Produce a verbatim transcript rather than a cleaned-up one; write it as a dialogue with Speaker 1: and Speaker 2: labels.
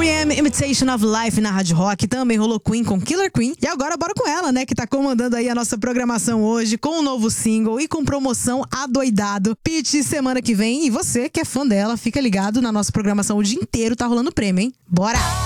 Speaker 1: R E M, Imitation of Life na Rádio Rock. Também rolou Queen com Killer Queen. E agora bora com ela, né? Que tá comandando aí a nossa programação hoje com um novo single e com promoção adoidado. Pitty semana que vem. E você que é fã dela, fica ligado na nossa programação o dia inteiro. Tá rolando prêmio, hein? Bora!